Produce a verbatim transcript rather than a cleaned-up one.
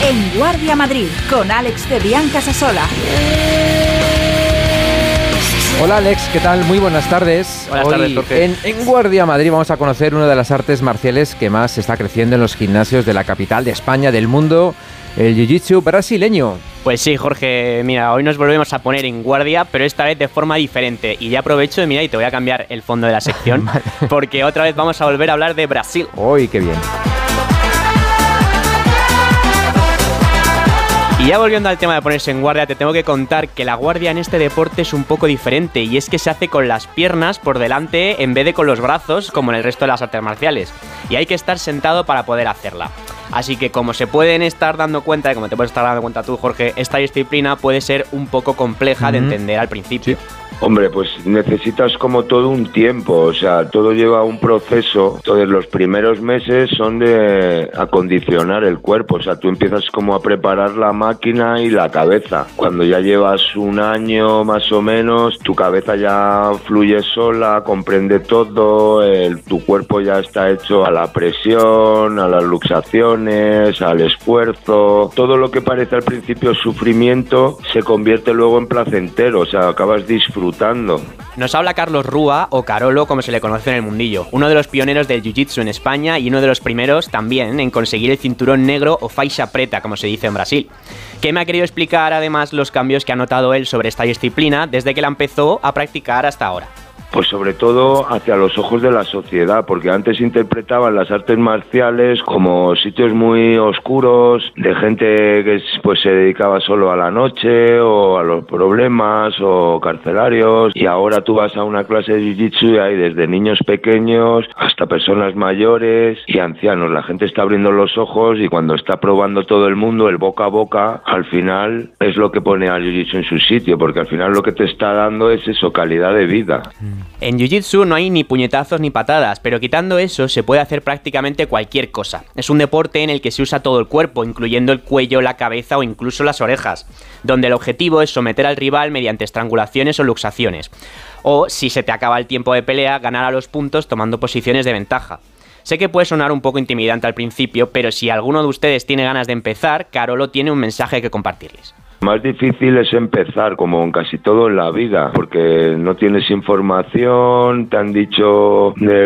En Guardia Madrid, con Alex Cebrián Casasola. Hola Alex, ¿qué tal? Muy buenas tardes. Buenas Hoy tardes, Jorge. En, en Guardia Madrid vamos a conocer una de las artes marciales que más está creciendo en los gimnasios de la capital de España, del mundo, el jiu-jitsu brasileño. Pues sí, Jorge, mira, hoy nos volvemos a poner en guardia, pero esta vez de forma diferente. Y ya aprovecho, mira, y te voy a cambiar el fondo de la sección, Vale. porque otra vez vamos a volver a hablar de Brasil. ¡Uy, qué bien! Y ya volviendo al tema de ponerse en guardia, te tengo que contar que la guardia en este deporte es un poco diferente, y es que se hace con las piernas por delante en vez de con los brazos, como en el resto de las artes marciales. Y hay que estar sentado para poder hacerla. Así que como se pueden estar dando cuenta, y como te puedes estar dando cuenta tú, Jorge, esta disciplina puede ser un poco compleja uh-huh. de entender al principio. Sí. Hombre, pues necesitas como todo un tiempo, o sea, todo lleva un proceso. Entonces los primeros meses son de acondicionar el cuerpo, o sea, tú empiezas como a preparar la máquina y la cabeza. Cuando ya llevas un año más o menos, tu cabeza ya fluye sola, comprende todo, el, tu cuerpo ya está hecho a la presión, a las luxaciones, al esfuerzo. Todo lo que parece al principio sufrimiento se convierte luego en placentero, o sea, acabas disfrutando. Nos habla Carlos Rúa, o Carolo como se le conoce en el mundillo, uno de los pioneros del jiu-jitsu en España y uno de los primeros también en conseguir el cinturón negro o faixa preta, como se dice en Brasil, que me ha querido explicar además los cambios que ha notado él sobre esta disciplina desde que la empezó a practicar hasta ahora. Pues sobre todo hacia los ojos de la sociedad, porque antes interpretaban las artes marciales como sitios muy oscuros, de gente que pues se dedicaba solo a la noche o a los problemas o carcelarios, y ahora tú vas a una clase de jiu-jitsu y hay desde niños pequeños hasta personas mayores y ancianos. La gente está abriendo los ojos y cuando está probando todo el mundo, el boca a boca, al final es lo que pone al jiu-jitsu en su sitio, porque al final lo que te está dando es eso, calidad de vida. En Jiu-Jitsu no hay ni puñetazos ni patadas, pero quitando eso se puede hacer prácticamente cualquier cosa. Es un deporte en el que se usa todo el cuerpo, incluyendo el cuello, la cabeza o incluso las orejas, donde el objetivo es someter al rival mediante estrangulaciones o luxaciones. O, si se te acaba el tiempo de pelea, ganar a los puntos tomando posiciones de ventaja. Sé que puede sonar un poco intimidante al principio, pero si alguno de ustedes tiene ganas de empezar, Carolo tiene un mensaje que compartirles. Más difícil es empezar, como en casi todo en la vida, porque no tienes información, te han dicho de